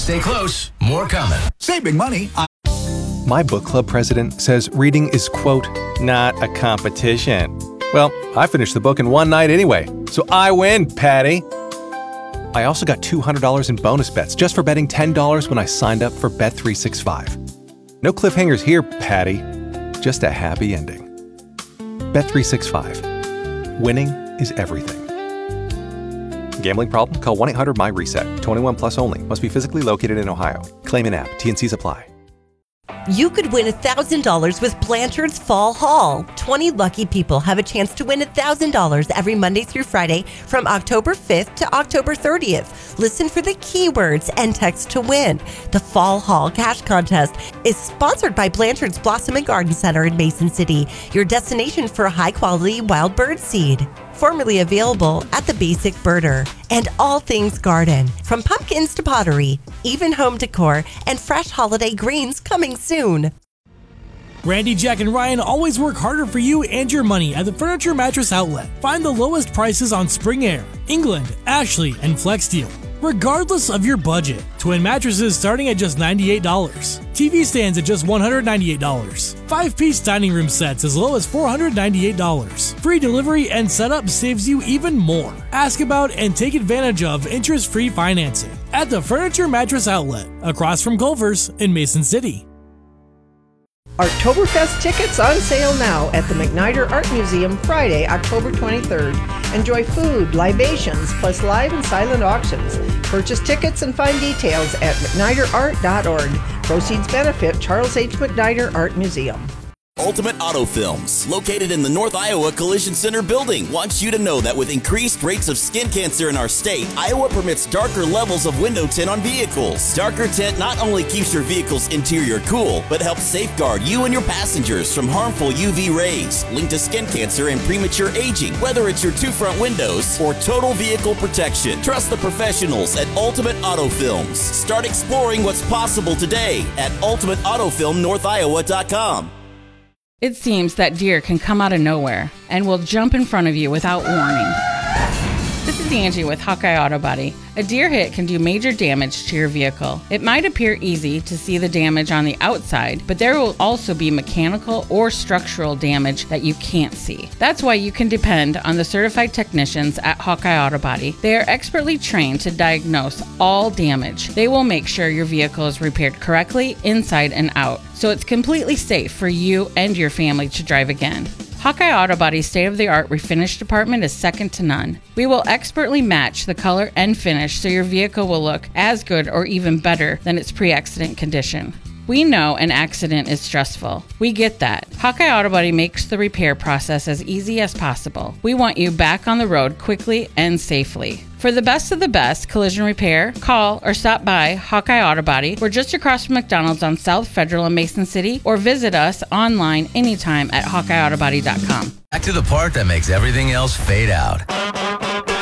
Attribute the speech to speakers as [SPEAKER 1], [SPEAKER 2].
[SPEAKER 1] Stay close. More coming.
[SPEAKER 2] Saving money.
[SPEAKER 3] My book club president says reading is, quote, not a competition. Well, I finished the book in one night anyway, so I win, Patty. I also got $200 in bonus bets just for betting $10 when I signed up for Bet365. No cliffhangers here, Patty. Just a happy ending. Bet365. Winning is everything. Gambling problem? Call 1-800-MY-RESET. 21 plus only. Must be physically located in Ohio. Claim in app. T&Cs apply.
[SPEAKER 4] You could win $1,000 with Blanchard's Fall Haul. 20 lucky people have a chance to win $1,000 every Monday through Friday from October 5th to October 30th. Listen for the keywords and text to win. The Fall Haul Cash Contest is sponsored by Blanchard's Blossom and Garden Center in Mason City, your destination for high-quality wild bird seed. Formerly available at the Basic Birder. And all things garden, from pumpkins to pottery, even home decor, and fresh holiday greens coming soon.
[SPEAKER 5] Randy, Jack, and Ryan always work harder for you and your money at the Furniture Mattress Outlet. Find the lowest prices on Spring Air, England, Ashley, and FlexSteel, regardless of your budget. Twin mattresses starting at just $98. TV stands at just $198. 5-piece dining room sets as low as $498. Free delivery and setup saves you even more. Ask about and take advantage of interest-free financing at the Furniture Mattress Outlet, across from Culver's in Mason City.
[SPEAKER 6] Oktoberfest tickets on sale now at the McNider Art Museum Friday, October 23rd. Enjoy food, libations, plus live and silent auctions. Purchase tickets and find details at McNiderArt.org. Proceeds benefit Charles H. McNider Art Museum.
[SPEAKER 7] Ultimate Auto Films, located in the North Iowa Collision Center building, wants you to know that with increased rates of skin cancer in our state, Iowa permits darker levels of window tint on vehicles. Darker tint not only keeps your vehicle's interior cool, but helps safeguard you and your passengers from harmful UV rays linked to skin cancer and premature aging, whether it's your two front windows or total vehicle protection. Trust the professionals at Ultimate Auto Films. Start exploring what's possible today at ultimateautofilmnorthiowa.com.
[SPEAKER 8] It seems that deer can come out of nowhere and will jump in front of you without warning. This is Angie with Hawkeye Auto Body. A deer hit can do major damage to your vehicle. It might appear easy to see the damage on the outside, but there will also be mechanical or structural damage that you can't see. That's why you can depend on the certified technicians at Hawkeye Auto Body. They are expertly trained to diagnose all damage. They will make sure your vehicle is repaired correctly inside and out, so it's completely safe for you and your family to drive again. Hawkeye Auto Body's state-of-the-art refinish department is second to none. We will expertly match the color and finish so your vehicle will look as good or even better than its pre-accident condition. We know an accident is stressful. We get that. Hawkeye Auto Body makes the repair process as easy as possible. We want you back on the road quickly and safely. For the best of the best collision repair, call or stop by Hawkeye Auto Body. We're just across from McDonald's on South Federal in Mason City, or visit us online anytime at HawkeyeAutoBody.com.
[SPEAKER 1] Back to the part that makes everything else fade out.